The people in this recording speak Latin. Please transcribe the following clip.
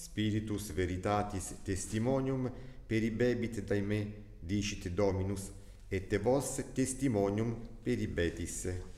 Spiritus veritatis testimonium peribebit dae me, dicit Dominus, et vos testimonium peribetis.